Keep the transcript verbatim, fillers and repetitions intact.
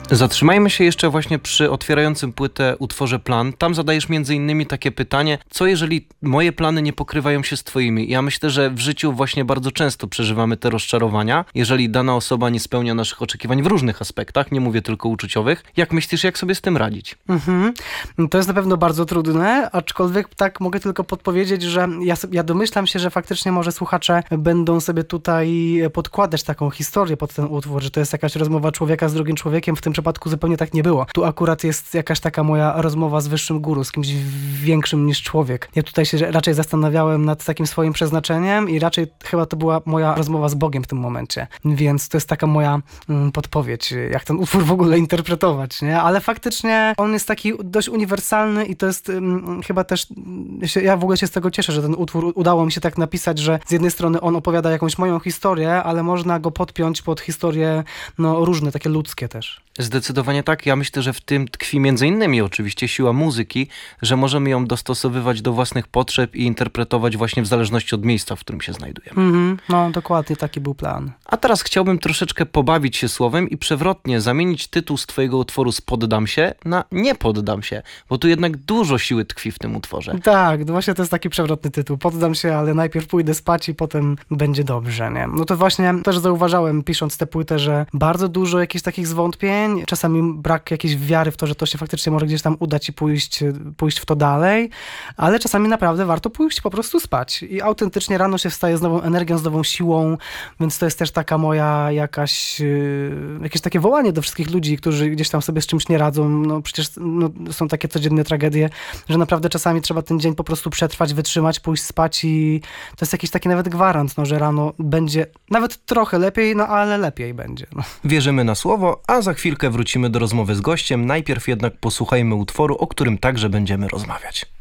Zatrzymajmy się jeszcze właśnie przy otwierającym płytę utworze Plan. Tam zadajesz między innymi takie pytanie, co jeżeli moje plany nie pokrywają się z twoimi? Ja myślę, że w życiu właśnie bardzo często przeżywamy te rozczarowania, jeżeli dana osoba nie spełnia naszych oczekiwań w różnych aspektach, nie mówię tylko uczuciowych. Jak myślisz, jak sobie z tym radzić? Mhm. To jest na pewno bardzo trudne, aczkolwiek tak mogę tylko podpowiedzieć, że ja, ja domyślam się, że faktycznie może słuchacze będą sobie tutaj podkładać taką historię pod ten utwór, że to jest jakaś rozmowa człowieka z drugim człowiekiem. W tym przypadku zupełnie tak nie było. Tu akurat jest jakaś taka moja rozmowa z wyższym guru, z kimś większym niż człowiek. Ja tutaj się raczej zastanawiałem nad takim swoim przeznaczeniem i raczej chyba to była moja rozmowa z Bogiem w tym momencie. Więc to jest taka moja mm, podpowiedź, jak ten utwór w ogóle interpretować, nie? Ale faktycznie on jest taki dość uniwersalny i to jest mm, chyba też, ja w ogóle się z tego cieszę, że ten utwór udało mi się tak napisać, że z jednej strony on opowiada jakąś moją historię, ale można go podpiąć pod historie no, różne, takie ludzkie też. Zdecydowanie tak. Ja myślę, że w tym tkwi między innymi oczywiście siła muzyki, że możemy ją dostosowywać do własnych potrzeb i interpretować właśnie w zależności od miejsca, w którym się znajdujemy. Mm-hmm. No dokładnie, taki był plan. A teraz chciałbym troszeczkę pobawić się słowem i przewrotnie zamienić tytuł z twojego utworu z Poddam się na Nie poddam się, bo tu jednak dużo siły tkwi w tym utworze. Tak, no właśnie to jest taki przewrotny tytuł. Poddam się, ale najpierw pójdę spać i potem będzie dobrze, nie? No to właśnie też zauważałem, pisząc tę płytę, że bardzo dużo jakichś takich zwątpień, czasami brak jakiejś wiary w to, że to się faktycznie może gdzieś tam udać i pójść, pójść w to dalej, ale czasami naprawdę warto pójść po prostu spać. I autentycznie rano się wstaje z nową energią, z nową siłą, więc to jest też taka moja jakaś, yy, jakieś takie wołanie do wszystkich ludzi, którzy gdzieś tam sobie z czymś nie radzą. No przecież no, są takie codzienne tragedie, że naprawdę czasami trzeba ten dzień po prostu przetrwać, wytrzymać, pójść spać i to jest jakiś taki nawet gwarant, no, że rano będzie nawet trochę lepiej, no ale lepiej będzie. No. Wierzymy na słowo, a za chwilkę wrócimy do rozmowy z gościem. Najpierw jednak posłuchajmy utworu, o którym także będziemy rozmawiać.